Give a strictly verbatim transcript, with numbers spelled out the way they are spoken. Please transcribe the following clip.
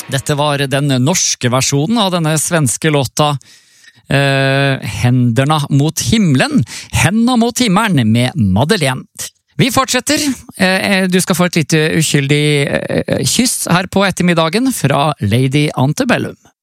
Dette var den norske versjonen av denne svenske låta eh, Händerna mot himlen, Händerna mot himmelen med Madeleine. Vi fortsetter. Eh, du skal få et lite uskyldig eh, kyss her på ettermiddagen fra Lady Antebellum.